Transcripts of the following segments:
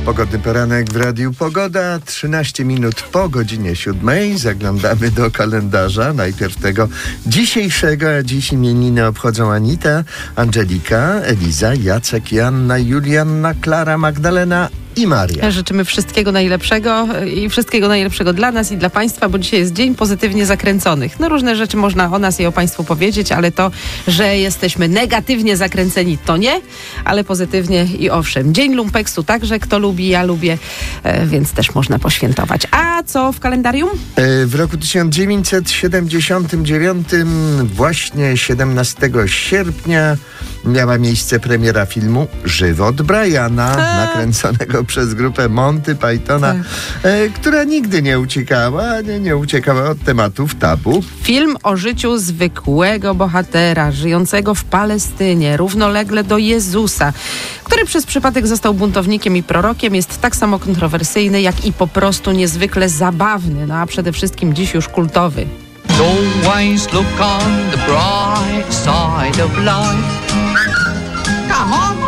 Pogodny poranek w Radiu Pogoda, 13 minut po godzinie 7. Zaglądamy do kalendarza, najpierw tego dzisiejszego, a dziś imieniny obchodzą Anita, Angelika, Eliza, Jacek, Joanna, Julianna, Klara, Magdalena i Maria. Życzymy wszystkiego najlepszego i wszystkiego najlepszego dla nas i dla Państwa, bo dzisiaj jest Dzień Pozytywnie Zakręconych. No różne rzeczy można o nas i o Państwu powiedzieć, ale to, że jesteśmy negatywnie zakręceni, to nie, ale pozytywnie i owszem. Dzień lumpeksu także, kto lubi, ja lubię, więc też można poświętować. A co w kalendarium? W roku 1979, właśnie 17 sierpnia, miała miejsce premiera filmu Żywot Briana, nakręconego przez grupę Monty Pythona, która nigdy nie uciekała od tematów tabu. Film o życiu zwykłego bohatera, żyjącego w Palestynie, równolegle do Jezusa, który przez przypadek został buntownikiem i prorokiem, jest tak samo kontrowersyjny, jak i po prostu niezwykle zabawny, no a przede wszystkim dziś już kultowy. Always look on the bright side of life. Come on.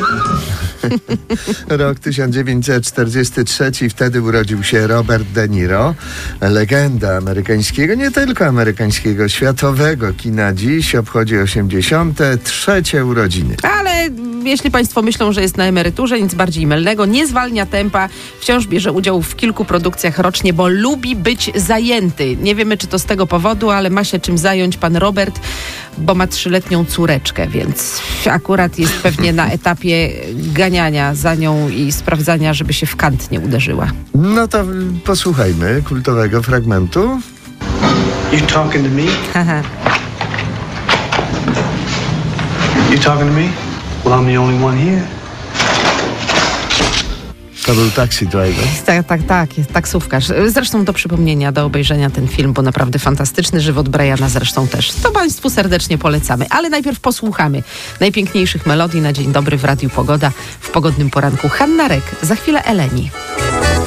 Rok 1943, wtedy urodził się Robert De Niro, legenda amerykańskiego, nie tylko amerykańskiego, światowego kina. Dziś obchodzi 83. urodziny. Ale jeśli Państwo myślą, że jest na emeryturze, nic bardziej mylnego, nie zwalnia tempa, wciąż bierze udział w kilku produkcjach rocznie, bo lubi być zajęty. Nie wiemy, czy to z tego powodu, ale ma się czym zająć pan Robert, bo ma 3-letnią córeczkę, więc akurat jest pewnie na etapie ganiania za nią i sprawdzania, żeby się w kant nie uderzyła. No to posłuchajmy kultowego fragmentu. You talking to me? You talking to me? Well, I'm the only one here. To był Taxi Driver. Tak, jest taksówkarz. Zresztą do przypomnienia, do obejrzenia ten film, bo naprawdę fantastyczny. Żywot Briana zresztą też. To Państwu serdecznie polecamy. Ale najpierw posłuchamy najpiękniejszych melodii na Dzień Dobry w Radiu Pogoda. W pogodnym poranku Hanna Rek, za chwilę Eleni.